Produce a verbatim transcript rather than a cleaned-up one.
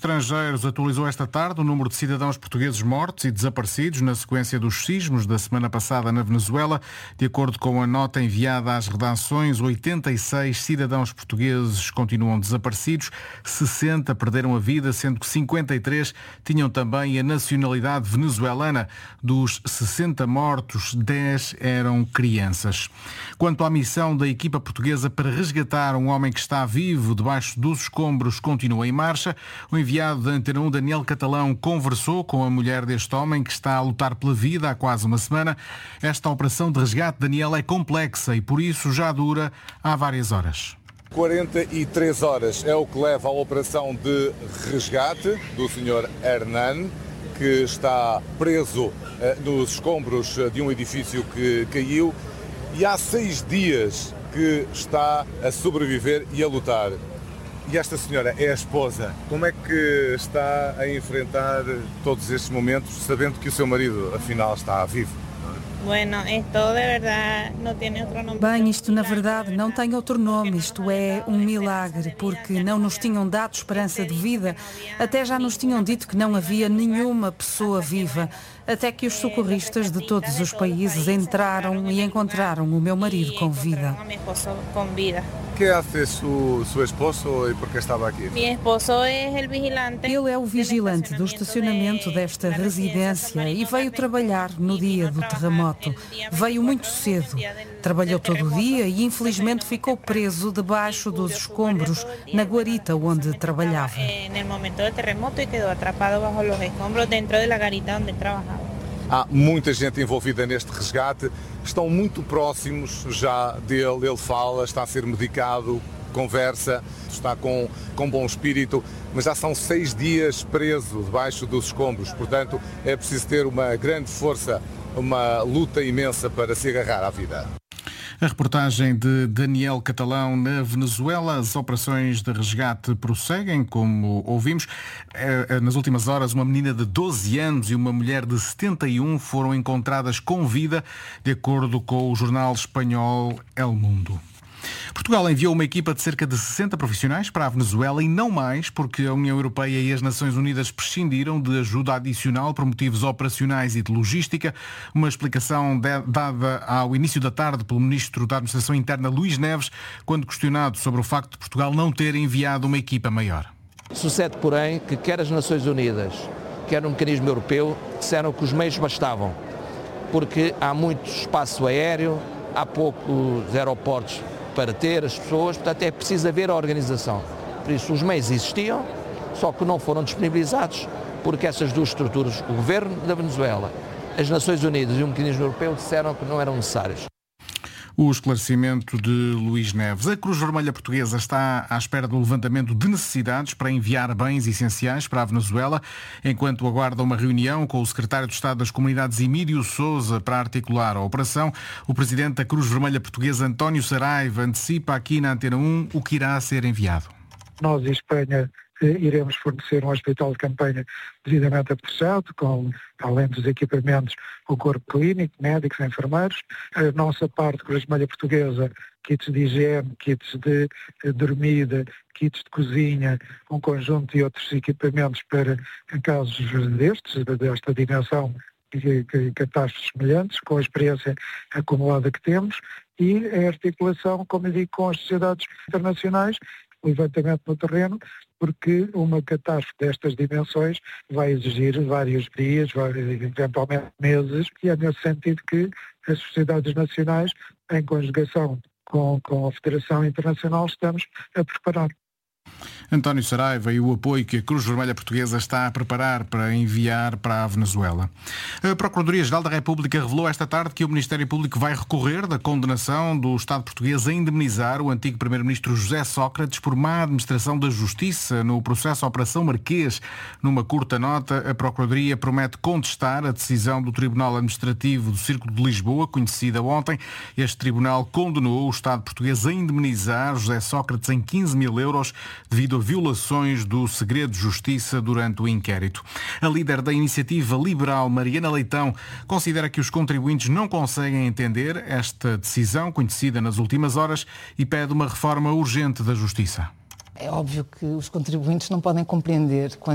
Estrangeiros atualizou esta tarde o número de cidadãos portugueses mortos e desaparecidos na sequência dos sismos da semana passada na Venezuela. De acordo com a nota enviada às redações, oitenta e seis cidadãos portugueses continuam desaparecidos, sessenta perderam a vida, sendo que cinquenta e três tinham também a nacionalidade venezuelana. Dos sessenta mortos, dez eram crianças. Quanto à missão da equipa portuguesa para resgatar um homem que está vivo debaixo dos escombros, continua em marcha. O enviado da Antena um, Daniel Catalão, conversou com a mulher deste homem que está a lutar pela vida há quase uma semana. Esta operação de resgate, Daniel, é complexa e por isso já dura há várias horas. quarenta e três horas é o que leva a operação de resgate do senhor Hernan, que está preso eh, nos escombros de um edifício que caiu e há seis dias que está a sobreviver e a lutar. E esta senhora é a esposa. Como é que está a enfrentar todos estes momentos, sabendo que o seu marido, afinal, está vivo? Bem, isto na verdade não tem outro nome, isto é um milagre, porque não nos tinham dado esperança de vida, até já nos tinham dito que não havia nenhuma pessoa viva, até que os socorristas de todos os países entraram e encontraram o meu marido com vida. O que faz o seu esposo e por que estava aqui? Ele é o vigilante do estacionamento desta residência e veio trabalhar no dia do terremoto. Veio muito cedo, trabalhou todo o dia e infelizmente ficou preso debaixo dos escombros na guarita onde trabalhava. Há muita gente envolvida neste resgate, estão muito próximos já dele, ele fala, está a ser medicado, conversa, está com, com bom espírito, mas já são seis dias preso debaixo dos escombros, portanto é preciso ter uma grande força, uma luta imensa para se agarrar à vida. A reportagem de Daniel Catalão na Venezuela. As operações de resgate prosseguem, como ouvimos. Nas últimas horas, uma menina de doze anos e uma mulher de setenta e um foram encontradas com vida, de acordo com o jornal espanhol El Mundo. Portugal enviou uma equipa de cerca de sessenta profissionais para a Venezuela e não mais, porque a União Europeia e as Nações Unidas prescindiram de ajuda adicional por motivos operacionais e de logística. Uma explicação de, dada ao início da tarde pelo Ministro da Administração Interna, Luís Neves, quando questionado sobre o facto de Portugal não ter enviado uma equipa maior. Sucede, porém, que quer as Nações Unidas, quer o mecanismo europeu, disseram que os meios bastavam, porque há muito espaço aéreo, há poucos aeroportos para ter as pessoas, portanto é preciso haver a organização. Por isso os meios existiam, só que não foram disponibilizados, porque essas duas estruturas, o Governo da Venezuela, as Nações Unidas e o Mecanismo Europeu, disseram que não eram necessários. O esclarecimento de Luís Neves. A Cruz Vermelha Portuguesa está à espera do levantamento de necessidades para enviar bens essenciais para a Venezuela, enquanto aguarda uma reunião com o secretário de Estado das Comunidades, Emílio Sousa, para articular a operação. O presidente da Cruz Vermelha Portuguesa, António Saraiva, antecipa aqui na Antena um o que irá ser enviado. Nós, em Espanha, iremos fornecer um hospital de campanha devidamente aprovechado, com, além dos equipamentos, o corpo clínico, médicos, enfermeiros. A nossa parte, Cruz Vermelha Portuguesa, kits de higiene, kits de dormida, kits de cozinha, um conjunto de outros equipamentos para casos destes, desta dimensão e catástrofes semelhantes, com a experiência acumulada que temos, e a articulação, como eu digo, com as sociedades internacionais, o levantamento no terreno, porque uma catástrofe destas dimensões vai exigir vários dias, eventualmente meses, e é nesse sentido que as sociedades nacionais, em conjugação com, com a Federação Internacional, estamos a preparar. António Saraiva e o apoio que a Cruz Vermelha Portuguesa está a preparar para enviar para a Venezuela. A Procuradoria-Geral da República revelou esta tarde que o Ministério Público vai recorrer da condenação do Estado português a indemnizar o antigo Primeiro-Ministro José Sócrates por má administração da Justiça no processo Operação Marquês. Numa curta nota, a Procuradoria promete contestar a decisão do Tribunal Administrativo do Círculo de Lisboa, conhecida ontem. Este tribunal condenou o Estado português a indemnizar José Sócrates em quinze mil euros devido a violações do segredo de justiça durante o inquérito. A líder da iniciativa liberal, Mariana Leitão, considera que os contribuintes não conseguem entender esta decisão conhecida nas últimas horas e pede uma reforma urgente da justiça. É óbvio que os contribuintes não podem compreender quando